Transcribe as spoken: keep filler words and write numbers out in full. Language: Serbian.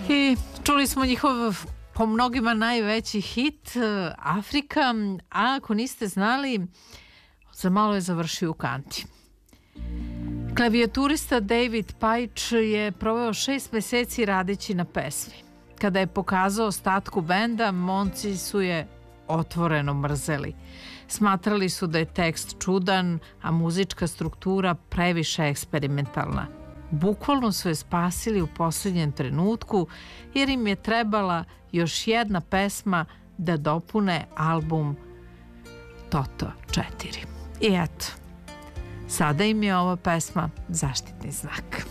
I čuli smo njihov po mnogima najveći hit Afrika, a ako niste znali, za malo je završio u kanti. Klavijaturista David Paich je proveo šest meseci radeći na pesmi. Kada je pokazao ostatku benda, momci su je otvoreno mrzeli. Smatrali su da je tekst čudan, a muzička struktura previše eksperimentalna. Bukvalno su je spasili u posljednjem trenutku jer im je trebala još jedna pesma da dopune album Toto četiri. I eto, sada im je ova pesma zaštitni znak.